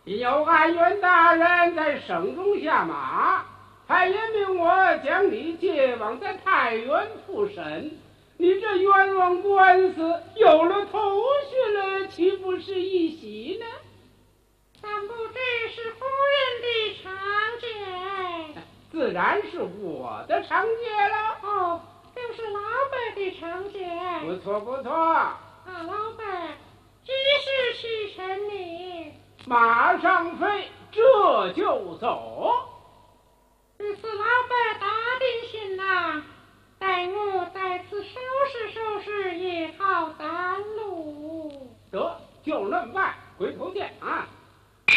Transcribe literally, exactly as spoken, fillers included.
有俺袁大人在省中下马，他也命我将你接往在太原复审。你这冤枉官司有了头绪了，岂不是一喜呢？ 但不知是夫人的长姐， 自然是我的长姐了。 哦，就是老伯的长姐。 不错不错。 啊，老伯，几时启程呢？ 马上飞，这就走。 如此，老伯打定心啦，待我在此收拾收拾，也好赶路。 得，就那么办，回头见。